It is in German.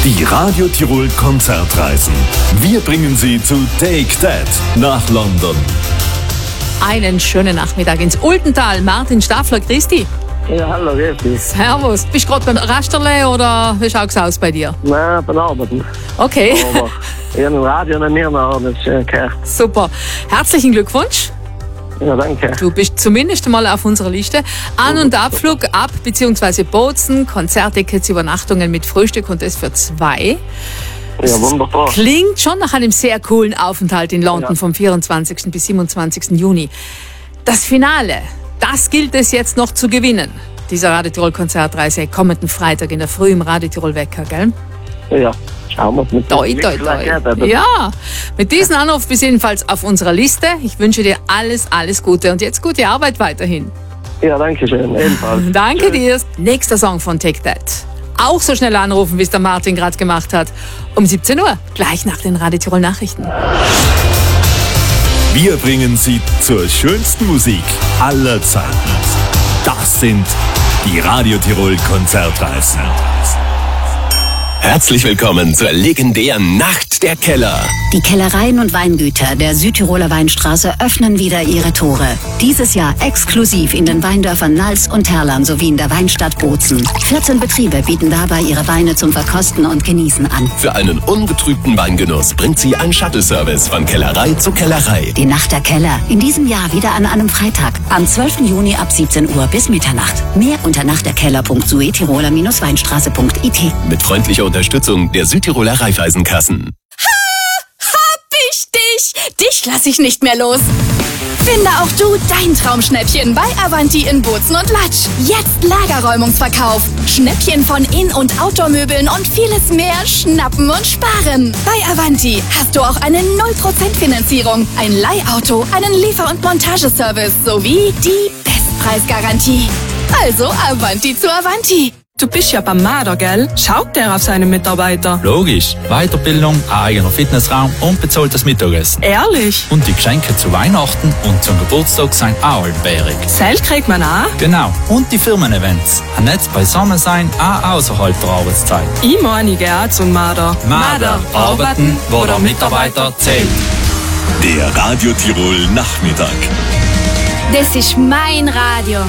Die Radio Tirol Konzertreisen. Wir bringen Sie zu Take That nach London. Einen schönen Nachmittag ins Ultental. Martin Staffler, Christi. Ja, hallo, grüß dich. Servus. Bist du gerade beim Rasterle oder wie schaut es aus bei dir? Nein, beim Arbeiten. Okay. Aber ich habe ein Radio neben mir noch, das gehört. Super. Herzlichen Glückwunsch. Ja, danke. Du bist zumindest mal auf unserer Liste. An- und Abflug ab bzw. Bozen, Konzerttickets, Übernachtungen mit Frühstück und das für 2. Ja, wunderbar. Klingt schon nach einem sehr coolen Aufenthalt in London vom 24. bis 27. Juni. Das Finale, das gilt es jetzt noch zu gewinnen. Dieser Radio Tirol Konzertreise kommenden Freitag in der Früh im Radio Tirol Wecker, gell? Ja, schauen wir mit Toi, toi, toi. Ja, mit diesem Anruf bist du jedenfalls auf unserer Liste. Ich wünsche dir alles, alles Gute und jetzt gute Arbeit weiterhin. Ja, danke schön, ebenfalls. Danke dir. Nächster Song von Take That. Auch so schnell anrufen, wie es der Martin gerade gemacht hat. Um 17 Uhr, gleich nach den Radio Tirol Nachrichten. Wir bringen Sie zur schönsten Musik aller Zeiten. Das sind die Radio Tirol Konzertreisen. Herzlich willkommen zur legendären Nacht der Keller. Die Kellereien und Weingüter der Südtiroler Weinstraße öffnen wieder ihre Tore. Dieses Jahr exklusiv in den Weindörfern Nals und Herlern sowie in der Weinstadt Bozen. 14 Betriebe bieten dabei ihre Weine zum Verkosten und Genießen an. Für einen ungetrübten Weingenuss bringt sie ein Shuttle-Service von Kellerei zu Kellerei. Die Nacht der Keller, in diesem Jahr wieder an einem Freitag, am 12. Juni ab 17 Uhr bis Mitternacht. Mehr unter nachtderkeller.suetiroler-weinstraße.it. Mit freundlicher Unterstützung der Südtiroler Raiffeisenkassen. Dich lasse ich nicht mehr los. Finde auch du dein Traumschnäppchen bei Avanti in Bozen und Latsch. Jetzt Lagerräumungsverkauf. Schnäppchen von In- und Outdoor-Möbeln und vieles mehr schnappen und sparen. Bei Avanti hast du auch eine 0% Finanzierung, ein Leihauto, einen Liefer- und Montageservice sowie die Bestpreisgarantie. Also Avanti zu Avanti. Du bist ja beim Marder, gell? Schaut der auf seine Mitarbeiter? Logisch. Weiterbildung, eigener Fitnessraum und bezahltes Mittagessen. Ehrlich? Und die Geschenke zu Weihnachten und zum Geburtstag sind auch altbärig. Seil kriegt man auch? Genau. Und die Firmen-Events. Ein Netz beisammen sein, auch außerhalb der Arbeitszeit. Ich meine, ich gehe auch zum Marder. Marder. Arbeiten, wo der Mitarbeiter zählt. Der Radio Tirol Nachmittag. Das ist mein Radio.